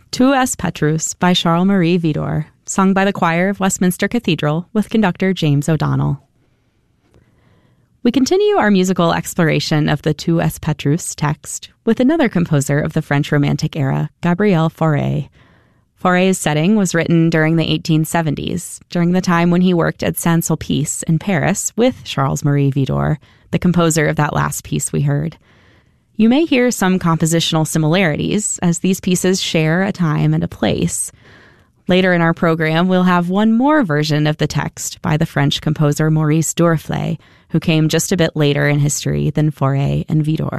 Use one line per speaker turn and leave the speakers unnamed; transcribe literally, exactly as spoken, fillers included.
Tu es Petrus by Charles-Marie Widor, sung by the choir of Westminster Cathedral with conductor James O'Donnell. We continue our musical exploration of the Tu es Petrus text with another composer of the French Romantic era, Gabriel Fauré. Fauré's setting was written during the eighteen seventies, during the time when he worked at Saint-Sulpice in Paris with Charles-Marie Widor, the composer of that last piece we heard. You may hear some compositional similarities, as these pieces share a time and a place. Later in our program, we'll have one more version of the text by the French composer Maurice Duruflé, who came just a bit later in history than Fauré and Widor.